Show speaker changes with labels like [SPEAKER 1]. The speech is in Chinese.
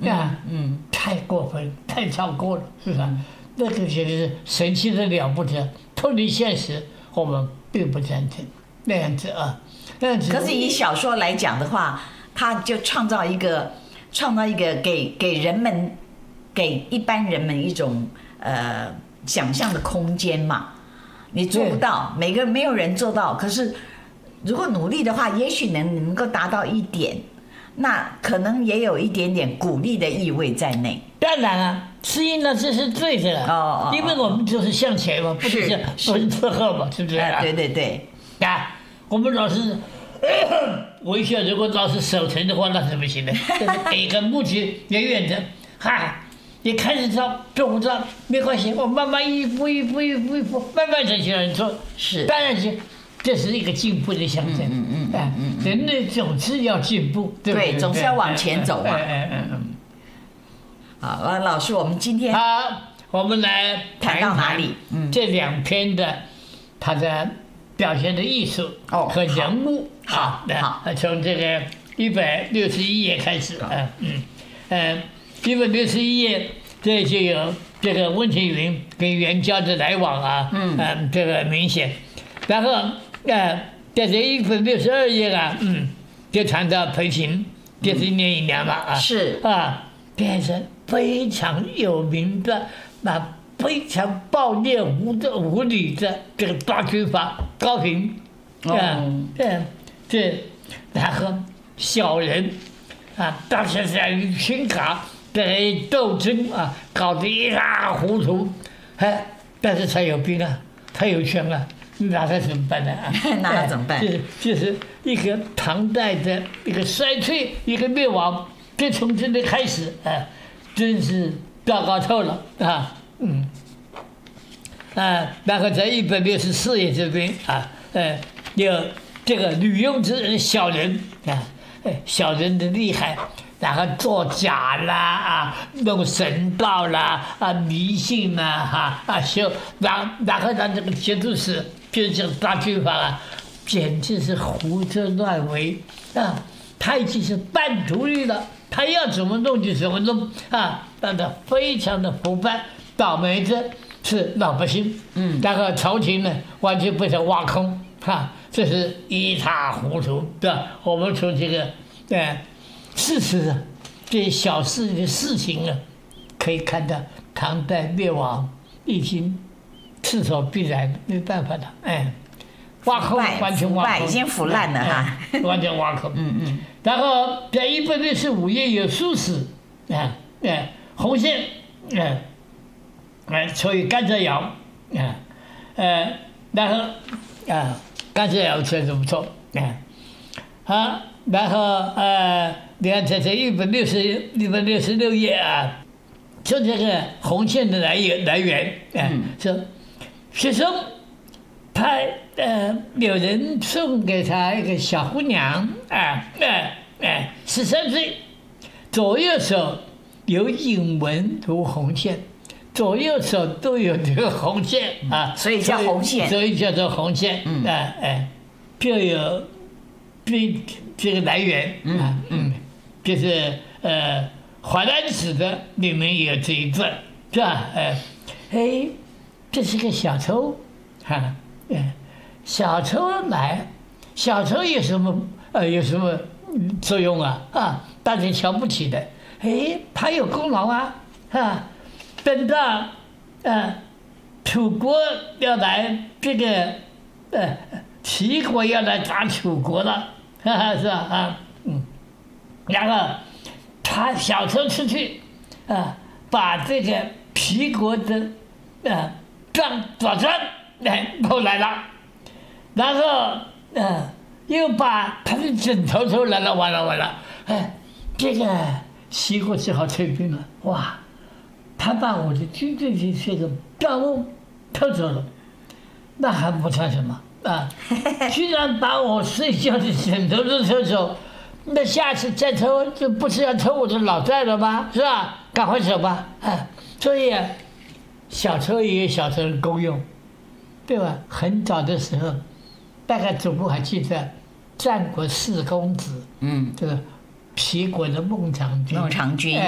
[SPEAKER 1] 太过分，太超过了，是吧？那个就是神奇的了不得，脱离现实，我们并不赞成那样子啊。那样子。
[SPEAKER 2] 可是以小说来讲的话，他就创造一个给人们，给一般人们一种想象的空间嘛。你做不到，没有人做到，可是如果努力的话，也许能够达到一点。那可能也有一点点鼓励的意味在内。
[SPEAKER 1] 当然啊，适应了这是对的因为我们就是向前嘛，不是退后嘛，是不是啊？
[SPEAKER 2] 对对对。
[SPEAKER 1] 啊，我们老是微笑，如果老是守成的话，那是不行的。给个目标远远的，你开始做不到没关系，我慢慢一步慢慢才去能做。
[SPEAKER 2] 是，
[SPEAKER 1] 当然是。这是一个进步的象征，人类总是要进步，对不对？
[SPEAKER 2] 对，总是要往前走嘛。好，老师，我们今天
[SPEAKER 1] 我们来谈到哪里？这2篇的它的表现的艺术和人物。好，从这个161页开始161页这就有这个温庭筠跟袁交的来往这个明显，然后。在这162页就谈到裴行，就是1年1两嘛
[SPEAKER 2] 是
[SPEAKER 1] 变成非常有名的非常暴烈无理的这个大军阀高平然后小人当时在于群卡在斗争搞得一塌糊涂但是他有兵他有权那他怎么办呢？
[SPEAKER 2] 那他怎么办？
[SPEAKER 1] 就是一个唐代的一个衰退，一个灭亡，就从这里开始真是糟糕透了然后在164页这边有这个吕用之人小人小人的厉害。然后作假啦弄神道啦迷信啦然后他这个节度使就是这个大军阀简直是胡作乱为他已经是半独立了，他要怎么弄就怎么弄让他非常的腐败，倒霉的是老百姓然后朝廷呢完全被他挖空这是一塌糊涂我们从这个事实这些小事的事情可以看到唐代灭亡已经势所必然，没办法的挖空，完全挖空，
[SPEAKER 2] 已经腐烂了
[SPEAKER 1] 完全挖空。然后在165页有书史红线所以甘蔗窑然后甘蔗窑确实不错然后你看这166页就这个红线的来源说学生他有人送给他一个小姑娘13岁，左右手有引纹如红线，左右手都有这个红线
[SPEAKER 2] 所以叫红线，
[SPEAKER 1] 所以叫做红线就有这个来源就是淮南子的里面有这一段是吧？这是个小偷小偷小偷有什么作用大家瞧不起的他有功劳等到楚国要来这个齐国要来打楚国了是吧然后他小偷出去把这个齐国的左传偷来了，然后又把他的枕头偷来了，完了这个齐国只好退兵了。哇，他把我的军队的这个账目偷走了，那还不算什么居然把我睡觉的枕头都偷走，那下次再偷就不是要偷我的老寨了吗？是吧？赶快走吧所以小偷也有小偷的功用，对吧？很早的时候，大概总部还记得战国4公子这个齐国的孟尝君